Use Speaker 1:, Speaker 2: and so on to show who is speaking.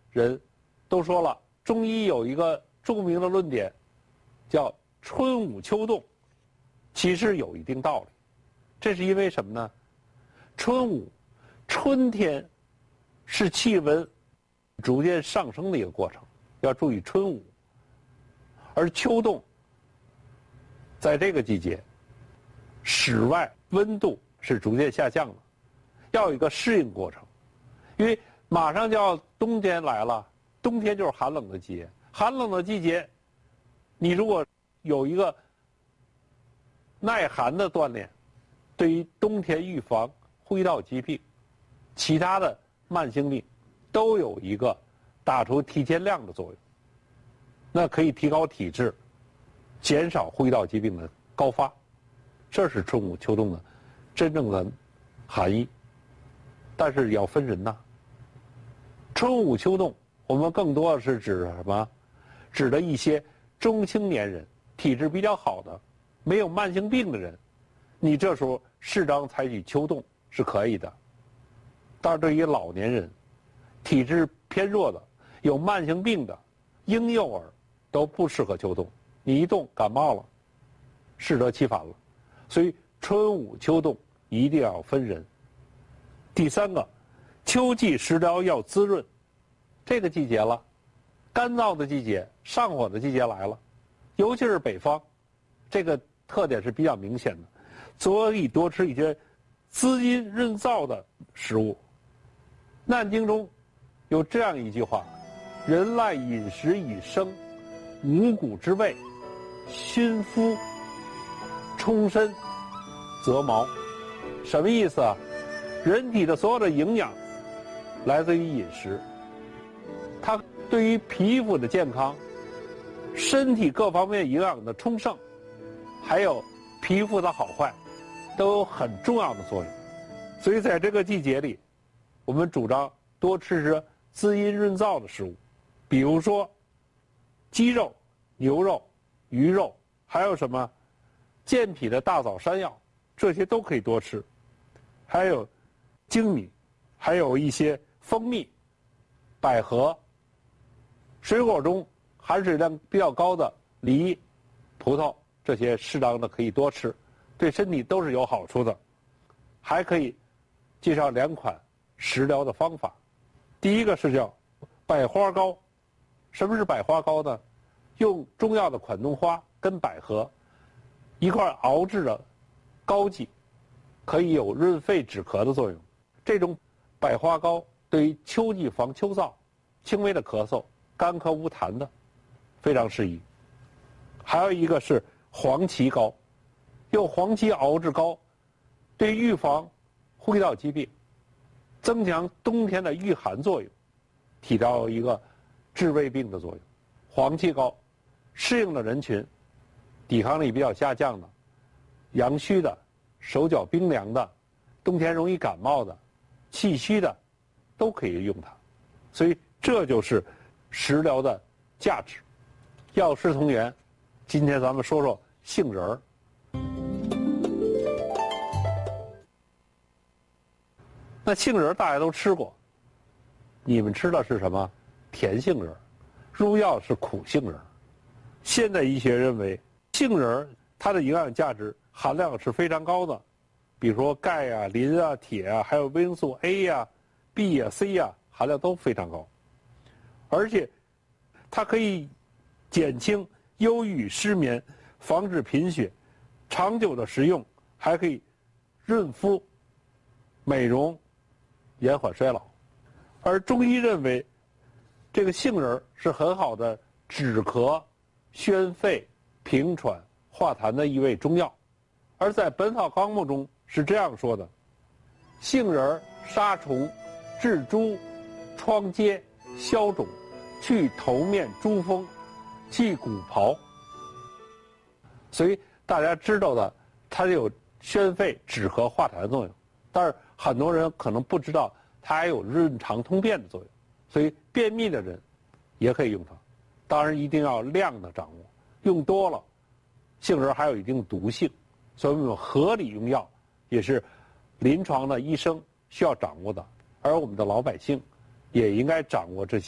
Speaker 1: 人都说了，中医有一个著名的论点，叫春捂秋冻，其实有一定道理。这是因为什么呢？春捂，春天是气温逐渐上升的一个过程，要注意春捂。而秋冻，在这个季节，室外温度是逐渐下降的，要有一个适应过程。因为马上就要冬天来了，冬天就是寒冷的季节。寒冷的季节，你如果有一个耐寒的锻炼，对于冬天预防呼吸道疾病、其他的慢性病，都有一个打出提前量的作用。那可以提高体质，减少呼吸道疾病的高发。这是春捂秋冻的真正的含义。但是要分人呐。春捂秋冻，我们更多的是指什么？指的一些中青年人，体质比较好的，没有慢性病的人，你这时候适当采取秋冻是可以的。但是对于老年人，体质偏弱的，有慢性病的，婴幼儿都不适合秋冻。你一冻感冒了，适得其反了。所以春捂秋冻一定要分人。第三个，秋季食疗要滋润。这个季节了，干燥的季节、上火的季节来了，尤其是北方，这个特点是比较明显的，所以多吃一些滋阴润燥的食物。难经中有这样一句话：人赖饮食以生，五谷之味，熏肤，充身，则毛。什么意思啊？人体的所有的营养来自于饮食，它对于皮肤的健康、身体各方面营养的充盛，还有皮肤的好坏，都有很重要的作用。所以在这个季节里，我们主张多吃滋阴润燥的食物，比如说鸡肉、牛肉、鱼肉，还有什么健脾的大枣、山药，这些都可以多吃。还有粳米，还有一些蜂蜜、百合，水果中含水量比较高的梨、葡萄，这些适当的可以多吃，对身体都是有好处的。还可以介绍2款食疗的方法。第一个是叫百花膏。什么是百花膏呢？用中药的款冬花跟百合一块熬制的膏剂，可以有润肺止咳的作用。这种百花膏对于秋季防秋燥、轻微的咳嗽、干咳无痰的非常适宜。还有一个是黄芪膏，用黄芪熬制膏，对预防呼吸道疾病、增强冬天的御寒作用，起到一个治胃病的作用。黄芪膏适应的人群，抵抗力比较下降的、阳虚的、手脚冰凉的、冬天容易感冒的、气虚的，都可以用它。所以这就是食疗的价值。药食同源，今天咱们说说杏仁儿。那杏仁儿大家都吃过，你们吃的是什么？甜杏仁儿。入药是苦杏仁儿。现代医学认为，杏仁儿它的营养价值含量是非常高的，比如说钙啊、磷啊、铁啊，还有维生素 A 呀、B 呀、C 呀，含量都非常高。而且它可以减轻忧郁、失眠，防止贫血，长久的食用还可以润肤、美容、延缓衰老。而中医认为，这个杏仁是很好的止咳、宣肺、平喘、化痰的一味中药。而在《本草纲目》中是这样说的：杏仁杀虫、治诸、疮疖、消肿、去头面珠风、去骨泡。所以大家知道的，它有宣肺、止咳、化痰的作用，但是很多人可能不知道它还有润肠通便的作用。所以便秘的人也可以用它，当然一定要量的掌握，用多了，杏仁还有一定毒性，所以我们合理用药也是临床的医生需要掌握的，而我们的老百姓也应该掌握这些